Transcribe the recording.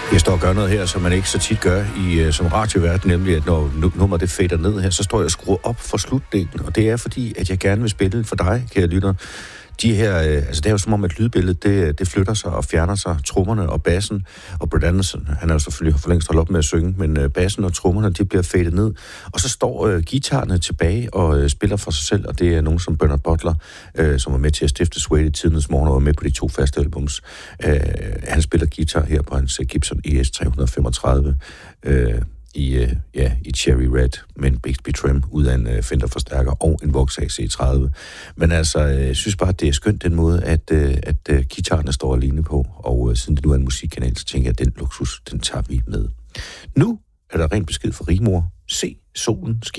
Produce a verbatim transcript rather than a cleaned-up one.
Jeg står og gør noget her, som man ikke så tit gør i som radiovært, nemlig at når nummeret det fader ned her, så står jeg og skruer op for slutdelen, og det er fordi, at jeg gerne vil spille for dig, kære lytter. De her, altså det er jo som om, at lydbilledet, det, det flytter sig og fjerner sig. Trommerne og bassen, og Brett Anderson, han er jo selvfølgelig for længst holdt op med at synge, men bassen og trommerne, de bliver fadet ned. Og så står uh, guitarerne tilbage og uh, spiller for sig selv, og det er nogen som Bernard Butler, uh, som var med til at stifte Suede i tidernes morgen og var med på de to faste albums. Uh, han spiller guitar her på hans Gibson E S tre femogtredive, uh, i, uh, ja, i Cherry Red med en Bixby Trim ud af en uh, Fender-forstærker og en Vox A C tredive. Men altså, jeg uh, synes bare, at det er skønt den måde, at, uh, at uh, guitarerne står alene på, og uh, siden det nu er en musikkanal, så tænker jeg, at den luksus, den tager vi med. Nu er der rent besked fra Rigmor. Se solen skinne.